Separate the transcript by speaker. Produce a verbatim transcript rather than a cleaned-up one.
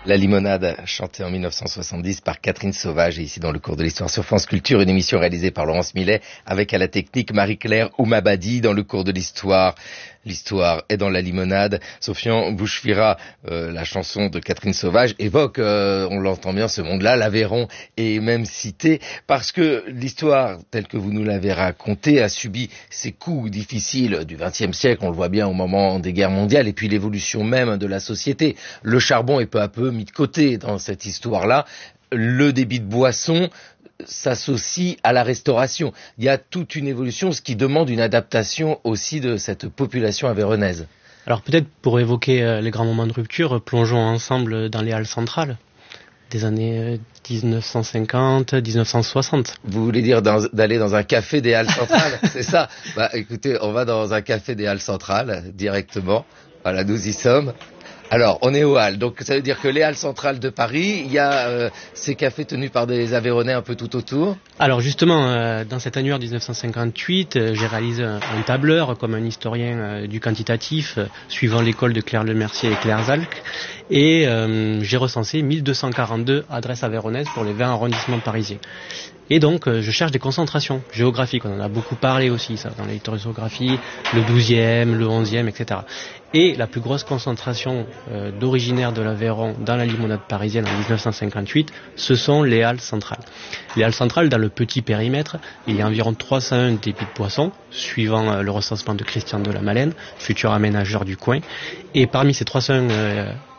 Speaker 1: La limonade, chantée en mille neuf cent soixante-dix par Catherine Sauvage, et ici dans le cours de l'histoire sur France Culture, une émission réalisée par Laurence Millet, avec à la technique Marie-Claire Oumabadi. Dans le cours de l'histoire, l'histoire est dans la limonade. Sofian Bouchfira, euh, la chanson de Catherine Sauvage, évoque, euh, on l'entend bien, ce monde-là. L'Aveyron est même cité, parce que l'histoire, telle que vous nous l'avez racontée, a subi ces coups difficiles du vingtième siècle, on le voit bien au moment des guerres mondiales, et puis l'évolution même de la société. Le charbon est peu à peu mis de côté dans cette histoire-là. Le débit de boisson s'associe à la restauration. Il y a toute une évolution, ce qui demande une adaptation aussi de cette population aveyronnaise.
Speaker 2: Alors peut-être pour évoquer euh, les grands moments de rupture, plongeons ensemble dans les halles centrales des années dix-neuf cent cinquante, dix-neuf cent soixante.
Speaker 1: Vous voulez dire dans, d'aller dans un café des halles centrales, c'est ça? Bah écoutez, on va dans un café des halles centrales directement. Voilà, nous y sommes. Alors, on est aux Halles, donc ça veut dire que les Halles centrales de Paris, il y a euh, ces cafés tenus par des Aveyronnais un peu tout autour.
Speaker 2: Alors justement, euh, dans cet annuaire dix-neuf cent cinquante-huit, euh, j'ai réalisé un, un tableur comme un historien euh, du quantitatif, euh, suivant l'école de Claire Lemercier et Claire Zalck, et euh, j'ai recensé mille deux cent quarante-deux adresses aveyronnaises pour les vingt arrondissements parisiens. Et donc, euh, je cherche des concentrations géographiques. On en a beaucoup parlé aussi, ça, dans l'historiographie, le douzième, le onzième, et cetera. Et la plus grosse concentration euh, d'originaires de l'Aveyron dans la limonade parisienne en dix-neuf cent cinquante-huit, ce sont les halles centrales. Les halles centrales, dans le petit périmètre, il y a environ trois cent un débits de boissons, suivant euh, le recensement de Christian de la Malaine, futur aménageur du coin. Et parmi ces trois cent un euh,